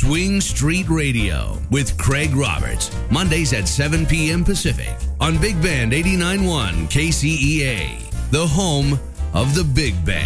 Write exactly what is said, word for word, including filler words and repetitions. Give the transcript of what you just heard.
Swing Street Radio with Craig Roberts. Mondays at seven p.m. Pacific on Big Band eighty-nine point one K C E A, the home of the Big Band.